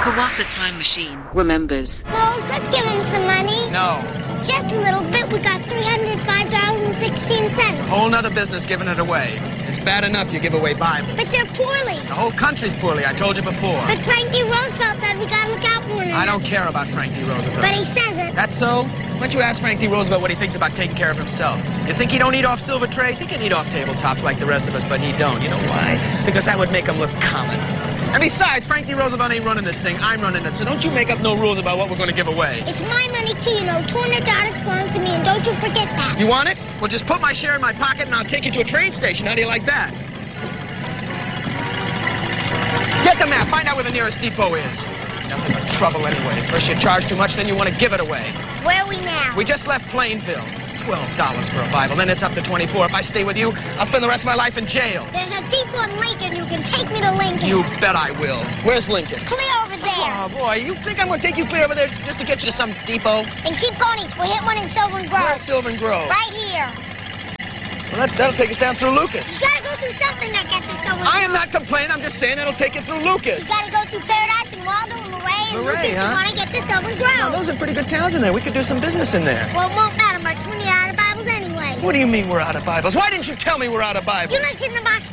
Kawatha Time Machine remembers. Rose, let's give him some money. No. Just a little bit. We got $305.16. Whole nother business giving it away. It's bad enough you give away Bibles. But they're poorly. The whole country's poorly, I told you before. But Frank D. Roosevelt said we gotta look out for one another. I don't care about Frank D. Roosevelt. But he says it. That's so? Why don't you ask Frank D. Roosevelt what he thinks about taking care of himself? You think he don't eat off silver trays? He can eat off tabletops like the rest of us, but he don't. You know why? Because that would make him look common. And besides, Frank D. Roosevelt ain't running this thing. I'm running it. So don't you make up no rules about what we're going to give away. It's my money, too, you know. $200 belongs to me, and don't you forget that. You want it? Well, just put my share in my pocket, and I'll take you to a train station. How do you like that? Get the map. Find out where the nearest depot is. Nothing but trouble anyway. First you charge too much, then you want to give it away. Where are we now? We just left Plainville. $12 for a Bible, then it's up to $24. If I stay with you, I'll spend the rest of my life in jail. There's a depot in Lincoln. You can take me to Lincoln. You bet I will. Where's Lincoln? Clear over there. Oh, boy, you think I'm going to take you clear over there just to get you to some depot? Then keep going east. We'll hit one in Sylvan Grove. Where's Sylvan Grove? Right here. Well, that'll take us down through Lucas. You gotta go through something that gets to Sylvan Grove. I am not complaining. I'm just saying it'll take you through Lucas. You gotta go through Paradise and Waldo and Murray and Murray, Lucas. huh? You wanna get to Sylvan Grove. Well, those are pretty good towns in there. We could do some business in there. Well, it won't matter much when you're out of Bibles anyway. What do you mean we're out of Bibles? Why didn't you tell me we're out of Bibles? You looked in the box